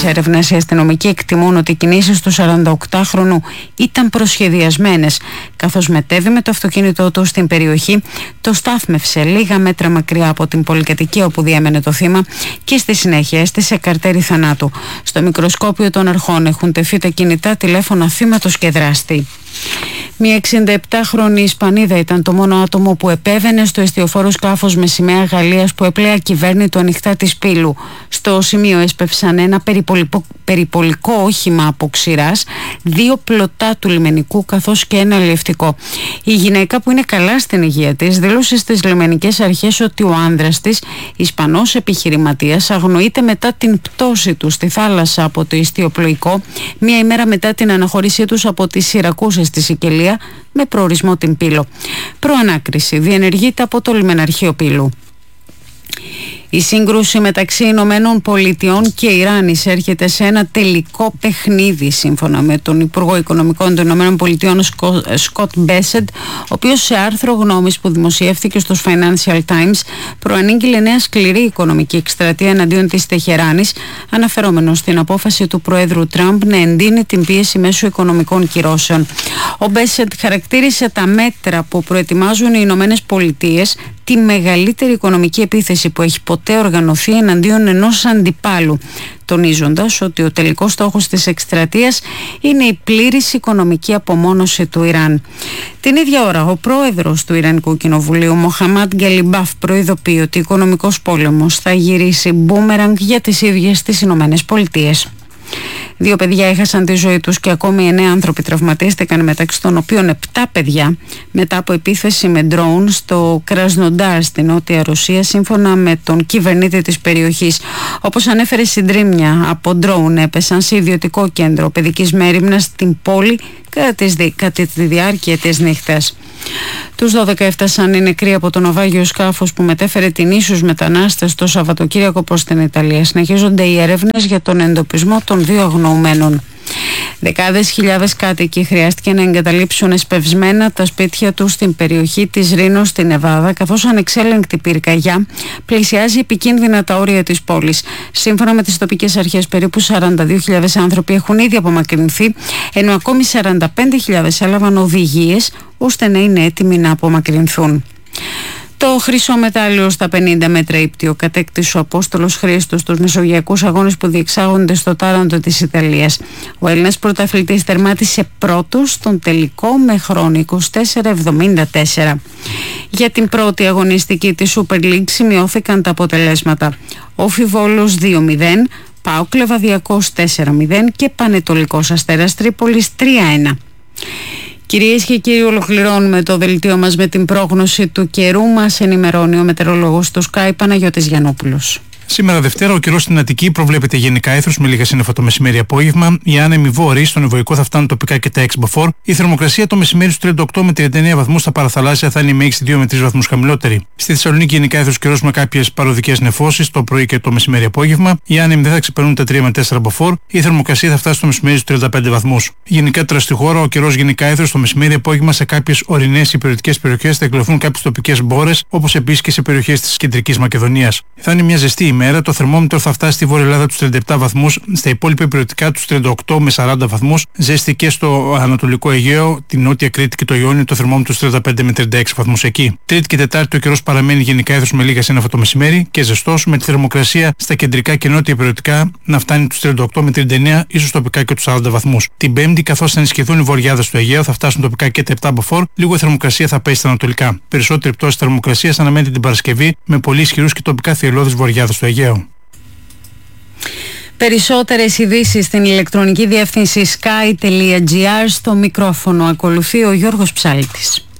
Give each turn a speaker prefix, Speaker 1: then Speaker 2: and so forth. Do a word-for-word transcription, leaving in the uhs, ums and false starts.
Speaker 1: τις έρευνες, οι αστυνομικοί εκτιμούν ότι οι κινήσεις του σαρανταοκτάχρονου ήταν προσχεδιασμένες. Καθώς μετέβη με το αυτοκίνητό του στην περιοχή, το στάθμευσε λίγα μέτρα μακριά από την πολυκατοικία όπου διέμενε το θύμα και στη συνέχεια έστησε καρτέρι θανάτου. Στο μικροσκόπιο των αρχών έχουν τεθεί τα κινητά τηλέφωνα θύματος και δράστη. Μια εξήντα επτάχρονη Ισπανίδα ήταν το μόνο άτομο που επέβαινε στο εστιοφόρο σκάφος με σημαία Γαλλίας που έπλεε ακυβέρνητο ανοιχτά της Πύλου. Στο σημείο έσπευσαν ένα περιπολικό, περιπολικό όχημα από ξηράς, δύο πλωτά του λιμενικού καθώς και ένα αλλιευτικό. Η γυναίκα, που είναι καλά στην υγεία της, δήλωσε στις λιμενικές αρχές ότι ο άνδρας της, Ισπανός επιχειρηματίας, αγνοείται μετά την πτώση του στη θάλασσα από το ιστιοπλοϊκό, μία ημέρα μετά την αναχώρησή τους από τις Σιρακούσες στη Σικελία με προορισμό την Πύλο. Προανάκριση διενεργείται από το λιμεναρχείο Πύλου. Η σύγκρουση μεταξύ Ηνωμένων Πολιτειών και Ιράν εισέρχεται σε ένα τελικό παιχνίδι, σύμφωνα με τον Υπουργό Οικονομικών των Ηνωμένων Πολιτειών Σκοτ Μπέσεντ, ο οποίος σε άρθρο γνώμης που δημοσιεύθηκε στους Financial Times προανήγγειλε νέα σκληρή οικονομική εκστρατεία εναντίον της Τεχεράνης, αναφερόμενος στην απόφαση του Προέδρου Τραμπ να εντείνει την πίεση μέσω οικονομικών κυρώσεων. Ο Μπέσεντ χαρακτήρισε τα μέτρα που προετοιμάζουν οι Ηνωμένες Πολιτείες τη μεγαλύτερη οικονομική επίθεση που έχει ποτέ οργανωθεί εναντίον ενός αντιπάλου, τονίζοντας ότι ο τελικός στόχος της εκστρατείας είναι η πλήρης οικονομική απομόνωση του Ιράν. Την ίδια ώρα, ο πρόεδρος του Ιρανικού Κοινοβουλίου, Μοχαμάντ Γκαλιμπάφ, προειδοποιεί ότι ο οικονομικός πόλεμος θα γυρίσει μπούμεραγκ για τις ίδιες τις Ηνωμένες Πολιτείες. Δύο παιδιά έχασαν τη ζωή τους και ακόμη εννέα άνθρωποι τραυματίστηκαν, μεταξύ των οποίων επτά παιδιά, μετά από επίθεση με ντρόουν στο Κρασνοντάρ στη Νότια Ρωσία, σύμφωνα με τον κυβερνήτη της περιοχής. Όπως ανέφερε, συντρίμμια από ντρόουν έπεσαν σε ιδιωτικό κέντρο παιδικής μέριμνας στην πόλη κατά τη διάρκεια της νύχτας. Τους δώδεκα έφτασαν οι νεκροί από το ναυάγιο σκάφος που μετέφερε την ίσους μετανάστες το Σαββατοκύριακο προς την Ιταλία. Συνεχίζονται οι έρευνες για τον εντοπισμό των δύο αγνοουμένων. Δεκάδες χιλιάδες κάτοικοι χρειάστηκε να εγκαταλείψουν εσπευσμένα τα σπίτια τους στην περιοχή της Ρήνος στην Νεβάδα, καθώς ανεξέλεγκτη πυρκαγιά πλησιάζει επικίνδυνα τα όρια της πόλης. Σύμφωνα με τις τοπικές αρχές, περίπου σαράντα δύο χιλιάδες άνθρωποι έχουν ήδη απομακρυνθεί, ενώ ακόμη σαράντα πέντε χιλιάδες έλαβαν οδηγίες ώστε να είναι έτοιμοι να απομακρυνθούν. Το χρυσό μετάλλιο στα πενήντα μέτρα ύπτιο κατέκτησε ο Απόστολος Χρήστος στους Μεσογειακούς Αγώνες που διεξάγονται στο Τάραντο της Ιταλίας. Ο Έλληνας πρωταθλητής τερμάτισε πρώτος στον τελικό με χρόνο είκοσι τέσσερα εβδομήντα τέσσερα. Για την πρώτη αγωνιστική της Super League σημειώθηκαν τα αποτελέσματα. Όφι Βόλος δύο μηδέν, ΠΑΟΚ Λεβαδιακός τέσσερα μηδέν και Πανετολικός Αστέρας Τρίπολης τρία ένα. Κυρίες και κύριοι, ολοκληρώνουμε το δελτίο μας με την πρόγνωση του καιρού. Μας ενημερώνει ο μετεωρολόγος του Sky, Παναγιώτης Γιαννόπουλος.
Speaker 2: Σήμερα Δευτέρα, ο καιρός στην Αττική προβλέπεται γενικά έθρος με λίγα σύννεφα το μεσημέρι-απόγευμα. Οι άνεμοι βόρειοι στον Ευωικό θα φτάνουν τοπικά και τα έξι μποφόρ. Η θερμοκρασία το μεσημέρι στους τριάντα οκτώ με τριάντα εννέα βαθμούς, στα παραθαλάσσια θα είναι η μέγιστη δύο με τρεις βαθμούς χαμηλότερη. Στη Θεσσαλονίκη γενικά έθρος καιρός με κάποιες παροδικές νεφώσεις το πρωί και το μεσημέρι-απόγευμα. Οι άνεμοι δεν θα ξεπερνούν τα τρία με τέσσερα μποφόρ. Η θερμοκρασία θα φτάσει στο μεσημέρι στους τριάντα πέντε βαθμούς. Γενικά τώρα στη χώρα, ο καιρός γενικά έθρος το μεσημέρι-απόγευμα σε κάποιες ορεινές υπηρετικές περιοχές θα εκλειφθούν κάποιες τοπικές μπόρες, όπως επίσης και σε περιοχές της Κεντρικής Μακεδονίας. Θα είναι μια ζεστή ημέρα, το θερμόμετρο θα φτάσει στη Βόρεια Ελλάδα τους τριάντα επτά βαθμούς, στα υπόλοιπα υπηρετικά τους τριάντα οκτώ με σαράντα βαθμούς, ζέστη και στο Ανατολικό Αιγαίο, την Νότια Κρήτη και το Ιόνιο, το θερμόμετρο τους τριάντα πέντε με τριάντα έξι βαθμούς εκεί. Τρίτη και Τετάρτη ο καιρός παραμένει γενικά έθρος με λίγα σύννεφα το μεσημέρι και ζεστός, με τη θερμοκρασία στα κεντρικά και νότια υπηρετικά να φτάνει τους τριάντα οκτώ με τριάντα εννέα, ίσως τοπικά και τους σαράντα βαθμούς. Την Πέμπτη, καθώς θα ενισχυθούν οι βορειάδες του Αιγαίου, θα φτάσουν τοπικά και τα επτά μποφόρ, λίγο η θερμοκρασία θα πέσει στα ανατολικά. Περισσότερη πτώση θερμοκρασίας αναμένεται την Παρασκευή, με πολύ ισχυρούς και τοπικά θυελλώδεις βορειάδες του Αιγαίου.
Speaker 1: Περισσότερες ειδήσεις στην ηλεκτρονική διεύθυνση sky τελεία gr. Στο μικρόφωνο ακολουθεί ο Γιώργος Ψάλτης.